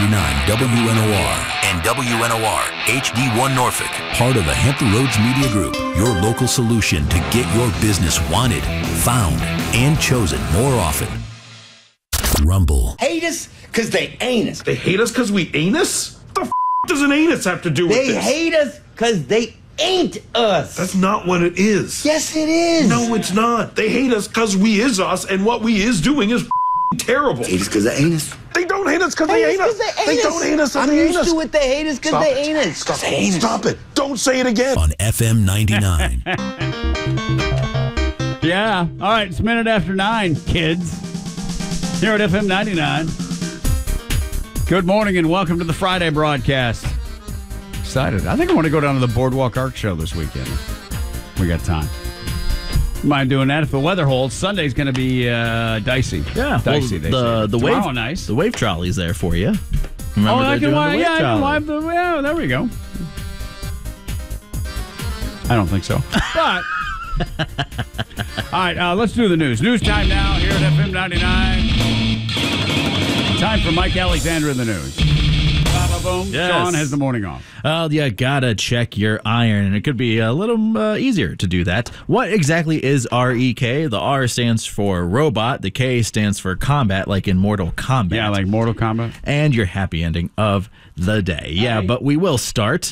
WNOR and WNOR HD1 Norfolk. Part of the Hampton Roads Media Group. Your local solution to get your business wanted, found, and chosen more often. Rumble. Hate us because they ain't us. They hate us because we anus? The f*** does an anus have to do with this? They hate us because they ain't us. That's not what it is. Yes, it is. No, it's not. They hate us because we is us, and what we is doing is terrible. Hate us because they ain't us. They don't hate us because they ain't us. They don't hate us because they ain't us. I'm used to it. They hate us because they ain't us. Stop it. Don't say it again. On FM 99. Yeah. All right. It's a minute after 9, kids. Here at FM 99. Good morning and welcome to the Friday broadcast. Excited. I think I want to go down to the Boardwalk Arc Show this weekend. We got time. Mind doing that if the weather holds. Sunday's going to be dicey. Yeah, dicey. Well, the wave, nice. The wave trolley's there for you. Remember I can trolley? Yeah, there we go. I don't think so. But all right, let's do the news. News time now here at FM 99. Time for Mike Alexander in the news. Boom. Yes. Sean has the morning off. Well, you gotta check your iron, and it could be a little easier to do that. What exactly is REK? The R stands for robot. The K stands for combat, like in Mortal Kombat. Yeah, like Mortal Kombat. And your happy ending of the day. Yeah, but we will start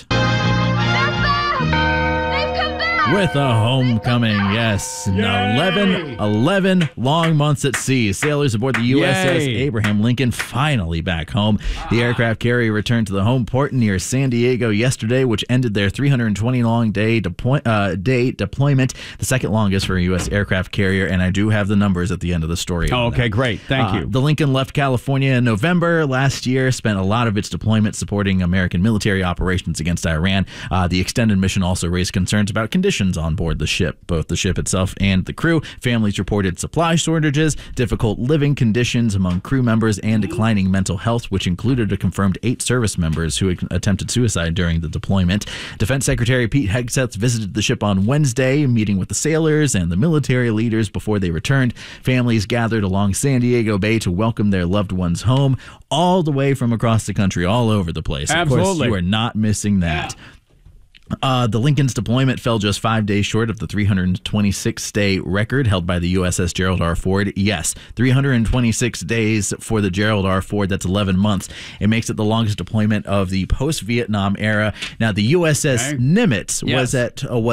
with a homecoming, yes. 11 long months at sea. Sailors aboard the USS Abraham Lincoln finally back home. The aircraft carrier returned to the home port near San Diego yesterday, which ended their 320-long day deployment, the second longest for a U.S. aircraft carrier, and I do have the numbers at the end of the story. Oh, okay, great. Thank you. The Lincoln left California in November last year, spent a lot of its deployment supporting American military operations against Iran. The extended mission also raised concerns about conditions on board the ship, both the ship itself and the crew. Families reported supply shortages, difficult living conditions among crew members, and declining mental health, which included a confirmed 8 service members who had attempted suicide during the deployment. Defense Secretary Pete Hegseth visited the ship on Wednesday, meeting with the sailors and the military leaders before they returned. Families gathered along San Diego Bay to welcome their loved ones home, all the way from across the country, all over the place. Absolutely. Of course, you are not missing that. Yeah. The Lincoln's deployment fell just 5 days short of the 326-day record held by the USS Gerald R. Ford. Yes, 326 days for the Gerald R. Ford. That's 11 months. It makes it the longest deployment of the post-Vietnam era. Now, the USS Nimitz was a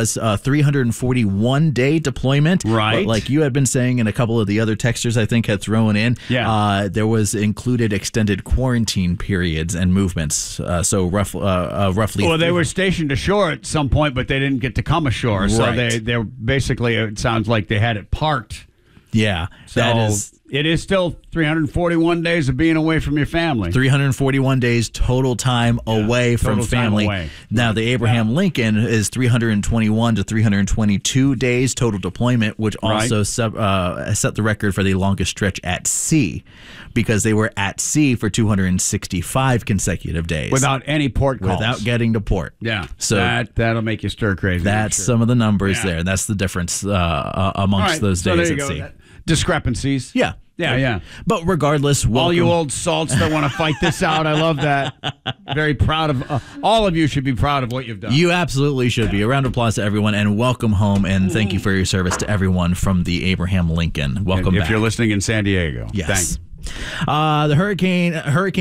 341-day deployment. Right. But like you had been saying, and a couple of the other texters I think had thrown in, there was included extended quarantine periods and movements. So roughly. Well, they were stationed ashore at some point, but they didn't get to come ashore. So they're basically, it sounds like they had it parked. Yeah. So it is still 341 days of being away from your family. 341 days total time away from family. Away. Now, the Abraham Lincoln is 321 to 322 days total deployment, which also set the record for the longest stretch at sea, because they were at sea for 265 consecutive days. Without any port calls. Without getting to port. Yeah. So that'll make you stir crazy. That's some of the numbers there. That's the difference amongst those days at sea. Discrepancies. Yeah. Yeah. But regardless, all you old salts that want to fight this out, I love that. Very proud of all of you. Should be proud of what you've done. You absolutely should be. A round of applause to everyone, and welcome home, and thank you for your service to everyone from the Abraham Lincoln. Welcome back. If you're listening in San Diego, yes. Thanks. The Hurricane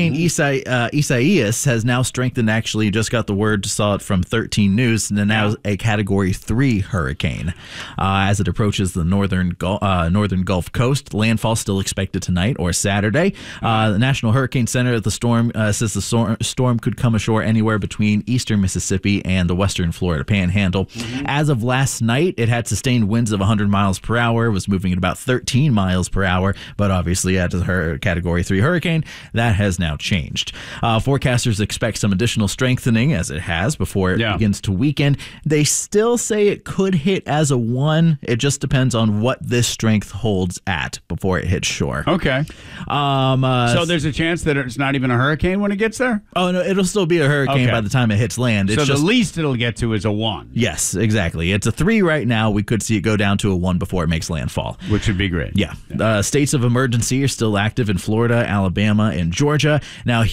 Isaias has now strengthened. Actually, just got the word, saw it from 13 News, and now a Category 3 hurricane. As it approaches the northern Gulf Coast, landfall still expected tonight or Saturday. The National Hurricane Center at the storm says the storm could come ashore anywhere between eastern Mississippi and the western Florida Panhandle. As of last night, it had sustained winds of 100 miles per hour, was moving at about 13 miles per hour, but obviously at her Category 3 hurricane, that has now changed. Forecasters expect some additional strengthening, as it has, before it begins to weaken. They still say it could hit as a 1. It just depends on what this strength holds at before it hits shore. Okay. So there's a chance that it's not even a hurricane when it gets there? Oh, no, it'll still be a hurricane by the time it hits land. It's so the least it'll get to is a 1. Yes, exactly. It's a 3 right now. We could see it go down to a 1 before it makes landfall. Which would be great. Yeah. States of emergency are still active in Florida, Alabama, and Georgia. Now,